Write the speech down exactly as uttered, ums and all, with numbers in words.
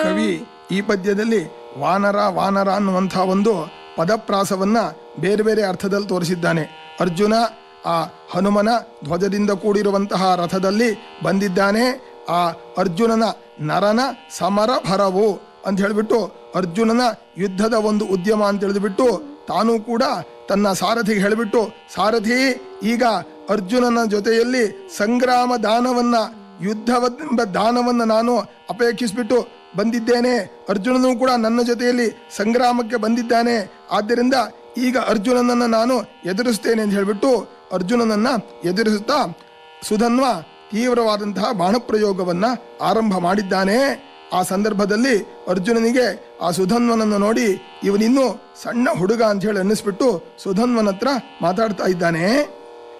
ಕವಿ ಈ ಪದ್ಯದಲ್ಲಿ ವಾನರ ವಾನರ ಅನ್ನುವಂಥ ಒಂದು ಪದಪ್ರಾಸವನ್ನ ಬೇರೆ ಬೇರೆ ಅರ್ಥದಲ್ಲಿ ತೋರಿಸಿದ್ದಾನೆ. ಅರ್ಜುನ ಆ ಹನುಮನ ಧ್ವಜದಿಂದ ಕೂಡಿರುವಂತಹ ರಥದಲ್ಲಿ ಬಂದಿದ್ದಾನೆ. ಆ ಅರ್ಜುನನ ನರನ ಸಮರ ಭರವು ಅಂತ ಹೇಳಿಬಿಟ್ಟು ಅರ್ಜುನನ ಯುದ್ಧದ ಒಂದು ಉದ್ಯಮ ಅಂತ ಹೇಳಿದ್ಬಿಟ್ಟು ತಾನೂ ಕೂಡ ತನ್ನ ಸಾರಥಿಗೆ ಹೇಳಿಬಿಟ್ಟು, ಸಾರಥಿ ಈಗ ಅರ್ಜುನನ ಜೊತೆಯಲ್ಲಿ ಸಂಗ್ರಾಮ ದಾನವನ್ನ ಯುದ್ಧವೆಂಬ ದಾನವನ್ನ ನಾನು ಅಪೇಕ್ಷಿಸ್ಬಿಟ್ಟು ಬಂದಿದ್ದೇನೆ. ಅರ್ಜುನನೂ ಕೂಡ ನನ್ನ ಜೊತೆಯಲ್ಲಿ ಸಂಗ್ರಾಮಕ್ಕೆ ಬಂದಿದ್ದಾನೆ. ಆದ್ದರಿಂದ ಈಗ ಅರ್ಜುನನನ್ನು ನಾನು ಎದುರಿಸ್ತೇನೆ ಅಂತ ಹೇಳಿಬಿಟ್ಟು ಅರ್ಜುನನನ್ನ ಎದುರಿಸುತ್ತಾ ಸುಧನ್ವ ತೀವ್ರವಾದಂತಹ ಬಾಣಪ್ರಯೋಗವನ್ನ ಆರಂಭ ಮಾಡಿದ್ದಾನೆ. ಆ ಸಂದರ್ಭದಲ್ಲಿ ಅರ್ಜುನನಿಗೆ ಆ ಸುಧನ್ವನನ್ನು ನೋಡಿ ಇವನಿನ್ನೂ ಸಣ್ಣ ಹುಡುಗ ಅಂತ ಹೇಳಿ ಅನ್ನಿಸ್ಬಿಟ್ಟು ಸುಧನ್ವನ ಹತ್ರ ಮಾತಾಡ್ತಾ ಇದ್ದಾನೆ.